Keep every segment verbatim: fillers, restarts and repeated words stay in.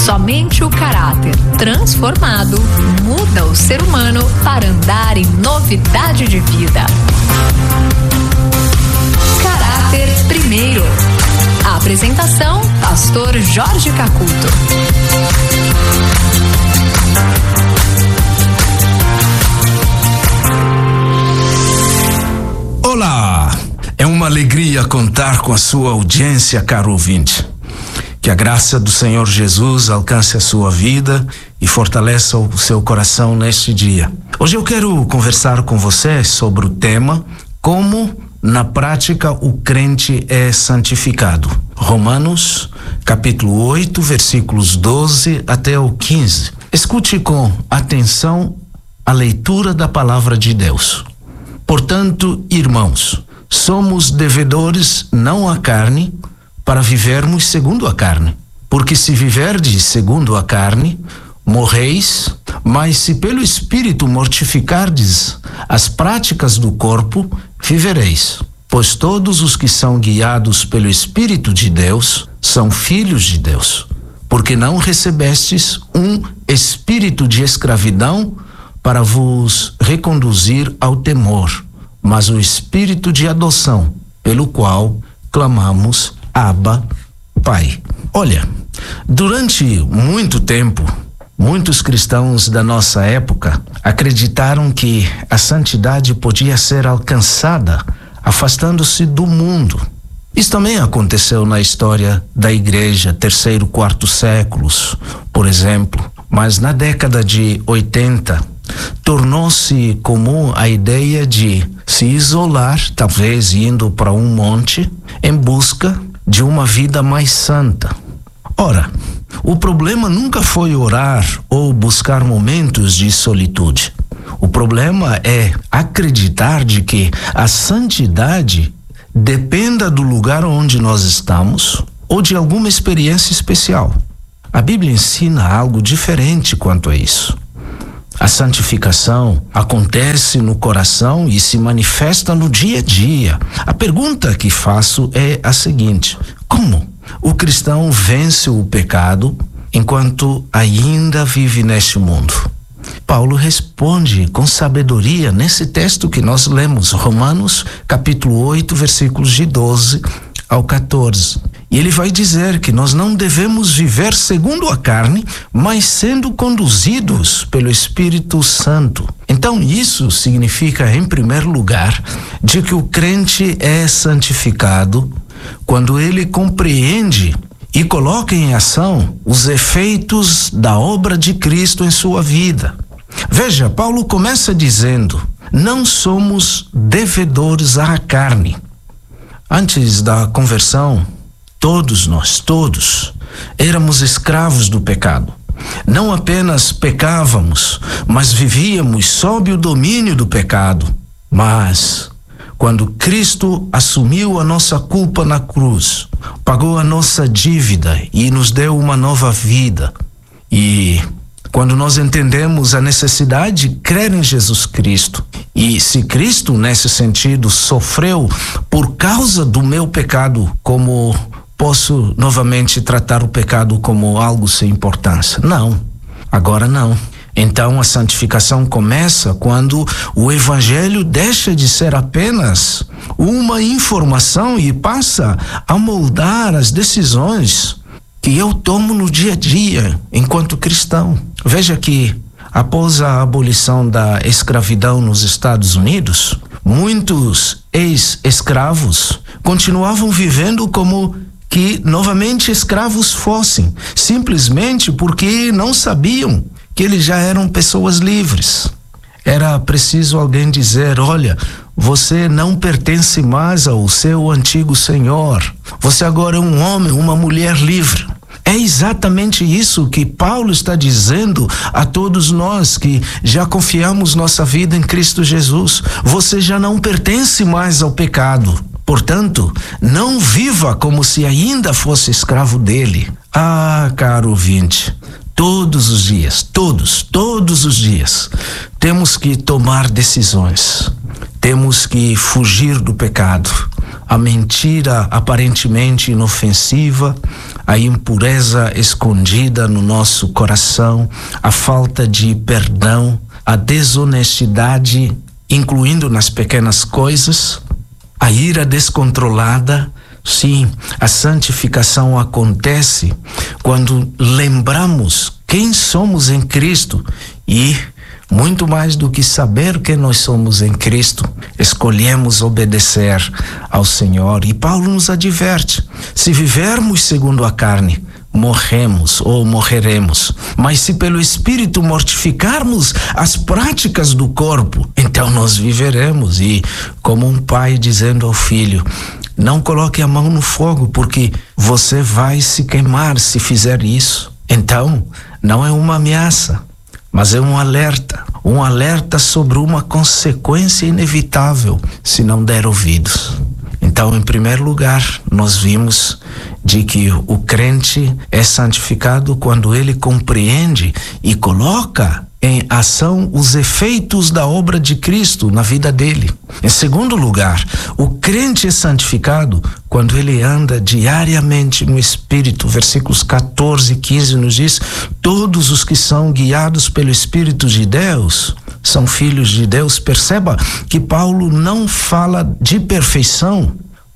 Somente o caráter transformado muda o ser humano para andar em novidade de vida. Caráter primeiro. A apresentação, pastor Jorge Cacuto. Olá! É uma alegria contar com a sua audiência, caro ouvinte. Que a graça do Senhor Jesus alcance a sua vida e fortaleça o seu coração neste dia. Hoje eu quero conversar com você sobre o tema como, na prática, o crente é santificado. Romanos, capítulo oito, versículos doze até o quinze. Escute com atenção a leitura da palavra de Deus. Portanto, irmãos, somos devedores não à carne, para vivermos segundo a carne. Porque se viverdes segundo a carne, morreis, mas se pelo Espírito mortificardes as práticas do corpo, vivereis. Pois todos os que são guiados pelo Espírito de Deus são filhos de Deus. Porque não recebestes um espírito de escravidão para vos reconduzir ao temor, mas o espírito de adoção, pelo qual clamamos Abba, Pai. Olha, durante muito tempo, muitos cristãos da nossa época acreditaram que a santidade podia ser alcançada afastando-se do mundo. Isso também aconteceu na história da igreja, terceiro, quarto séculos, por exemplo. Mas na década de oitenta, tornou-se comum a ideia de se isolar, talvez indo para um monte, em busca de uma vida mais santa. Ora, o problema nunca foi orar ou buscar momentos de solitude. O problema é acreditar de que a santidade dependa do lugar onde nós estamos ou de alguma experiência especial. A Bíblia ensina algo diferente quanto a isso. A santificação acontece no coração e se manifesta no dia a dia. A pergunta que faço é a seguinte: como o cristão vence o pecado enquanto ainda vive neste mundo? Paulo responde com sabedoria nesse texto que nós lemos, Romanos, capítulo oito, versículos de doze ao quatorze. E ele vai dizer que nós não devemos viver segundo a carne, mas sendo conduzidos pelo Espírito Santo. Então isso significa, em primeiro lugar, de que o crente é santificado quando ele compreende e coloca em ação os efeitos da obra de Cristo em sua vida. Veja, Paulo começa dizendo: não somos devedores à carne. Antes da conversão, todos nós, todos, éramos escravos do pecado. Não apenas pecávamos, mas vivíamos sob o domínio do pecado. Mas, quando Cristo assumiu a nossa culpa na cruz, pagou a nossa dívida e nos deu uma nova vida, e quando nós entendemos a necessidade de crer em Jesus Cristo, e se Cristo, nesse sentido, sofreu por causa do meu pecado, como posso novamente tratar o pecado como algo sem importância? Não, agora não. Então a santificação começa quando o Evangelho deixa de ser apenas uma informação e passa a moldar as decisões que eu tomo no dia a dia enquanto cristão. Veja que após a abolição da escravidão nos Estados Unidos, muitos ex-escravos continuavam vivendo como que novamente escravos fossem, simplesmente porque não sabiam que eles já eram pessoas livres. Era preciso alguém dizer: olha, você não pertence mais ao seu antigo senhor. Você agora é um homem, uma mulher livre. É exatamente isso que Paulo está dizendo a todos nós que já confiamos nossa vida em Cristo Jesus. Você já não pertence mais ao pecado. Portanto, não viva como se ainda fosse escravo dele. Ah, caro ouvinte, todos os dias, todos, todos os dias, temos que tomar decisões. Temos que fugir do pecado. a mentira aparentemente inofensiva, a impureza escondida no nosso coração, a falta de perdão, a desonestidade, incluindo nas pequenas coisas, a ira descontrolada. Sim, a santificação acontece quando lembramos quem somos em Cristo e, muito mais do que saber quem nós somos em Cristo, escolhemos obedecer ao Senhor. E Paulo nos adverte: se vivermos segundo a carne, morremos ou morreremos. Mas se pelo Espírito mortificarmos as práticas do corpo, então nós viveremos. E como um pai dizendo ao filho: não coloque a mão no fogo, porque você vai se queimar se fizer isso. Então, não é uma ameaça, mas é um alerta, um alerta sobre uma consequência inevitável se não der ouvidos. Então, em primeiro lugar, nós vimos de que o crente é santificado quando ele compreende e coloca em ação os efeitos da obra de Cristo na vida dele. Em segundo lugar, o crente é santificado quando ele anda diariamente no Espírito. Versículos catorze e quinze nos diz: todos os que são guiados pelo Espírito de Deus são filhos de Deus. Perceba que Paulo não fala de perfeição,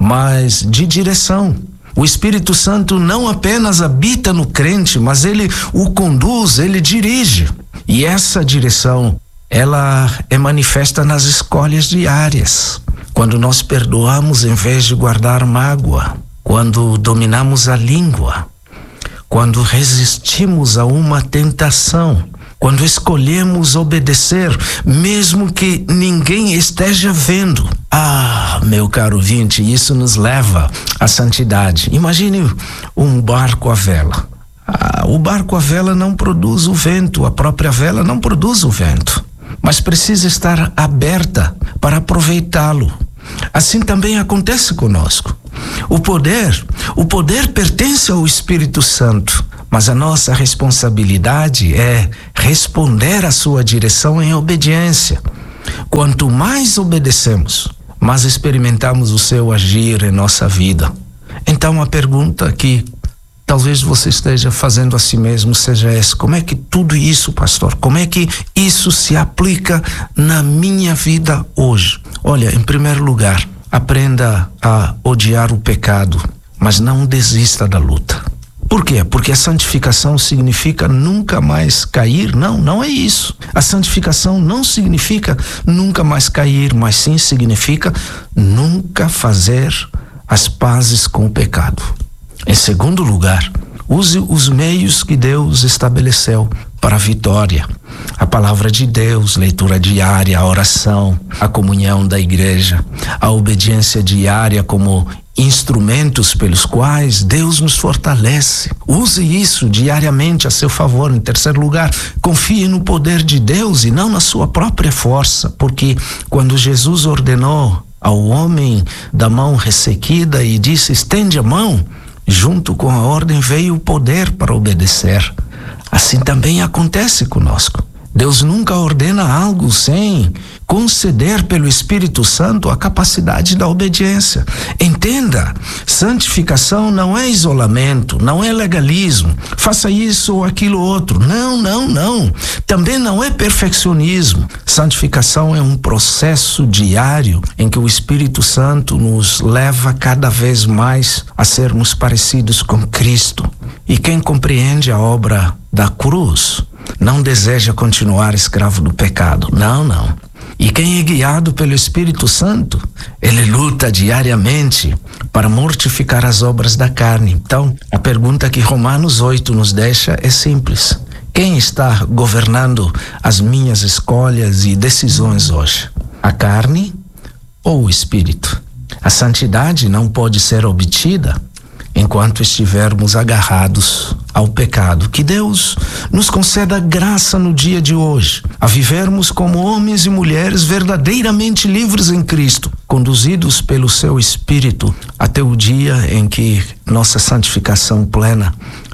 mas de direção. O Espírito Santo não apenas habita no crente, mas ele o conduz, ele dirige. E essa direção, ela é manifesta nas escolhas diárias. Quando nós perdoamos em vez de guardar mágoa, quando dominamos a língua, quando resistimos a uma tentação, quando escolhemos obedecer, mesmo que ninguém esteja vendo. Ah, meu caro ouvinte, isso nos leva à santidade. Imagine um barco à vela. Ah, o barco à vela não produz o vento, a própria vela não produz o vento, mas precisa estar aberta para aproveitá-lo. Assim também acontece conosco. O poder, o poder pertence ao Espírito Santo, mas a nossa responsabilidade é responder à sua direção em obediência. Quanto mais obedecemos, mais experimentamos o seu agir em nossa vida. Então a pergunta que talvez você esteja fazendo a si mesmo seja essa: como é que tudo isso, pastor, como é que isso se aplica na minha vida hoje? Olha, em primeiro lugar, aprenda a odiar o pecado, mas não desista da luta. Por quê? Porque a santificação significa nunca mais cair? Não, não é isso. A santificação não significa nunca mais cair, mas sim significa nunca fazer as pazes com o pecado. Em segundo lugar, use os meios que Deus estabeleceu para a vitória. A palavra de Deus, leitura diária, a oração, a comunhão da igreja, a obediência diária como instrumentos pelos quais Deus nos fortalece. Use isso diariamente a seu favor. Em terceiro lugar, confie no poder de Deus e não na sua própria força, porque quando Jesus ordenou ao homem da mão ressequida e disse: estende a mão, junto com a ordem veio o poder para obedecer. Assim também acontece conosco. Deus nunca ordena algo sem conceder pelo Espírito Santo a capacidade da obediência. Entenda, santificação não é isolamento, não é legalismo, faça isso ou aquilo outro. Não, não, não. Também não é perfeccionismo. Santificação é um processo diário em que o Espírito Santo nos leva cada vez mais a sermos parecidos com Cristo. E quem compreende a obra da cruz não deseja continuar escravo do pecado. Não, não. E quem é guiado pelo Espírito Santo, ele luta diariamente para mortificar as obras da carne. Então, a pergunta que Romanos oito nos deixa é simples: quem está governando as minhas escolhas e decisões hoje? A carne ou o Espírito? A santidade não pode ser obtida enquanto estivermos agarrados ao pecado. Que Deus nos conceda graça no dia de hoje, a vivermos como homens e mulheres verdadeiramente livres em Cristo, conduzidos pelo seu Espírito até o dia em que nossa santificação plena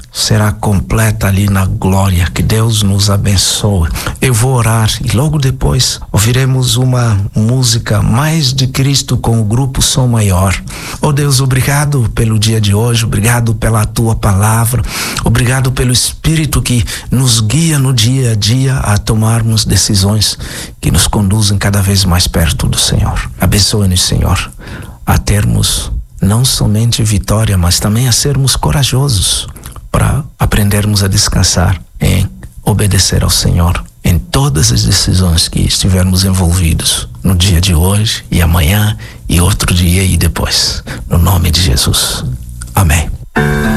será completa ali na glória. Que Deus nos abençoe. Eu vou orar e logo depois ouviremos uma música Mais de Cristo com o grupo Som Maior. Oh Deus, obrigado pelo dia de hoje, obrigado pela tua palavra, obrigado pelo Espírito que nos guia no dia a dia a tomarmos decisões que nos conduzem cada vez mais perto do Senhor. Abençoe-nos, Senhor, a termos não somente vitória, mas também a sermos corajosos para aprendermos a descansar em obedecer ao Senhor em todas as decisões que estivermos envolvidos no dia de hoje e amanhã e outro dia e depois. No nome de Jesus. Amém.